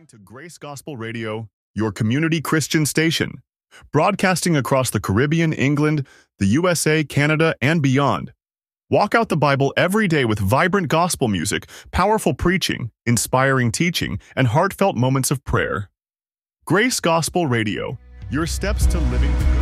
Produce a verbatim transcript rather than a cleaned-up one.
to Grace Gospel Radio, your community Christian station, broadcasting across the Caribbean, England, the U S A, Canada, and beyond. Walk out the Bible every day with vibrant gospel music, powerful preaching, inspiring teaching, and heartfelt moments of prayer. Grace Gospel Radio, your steps to living the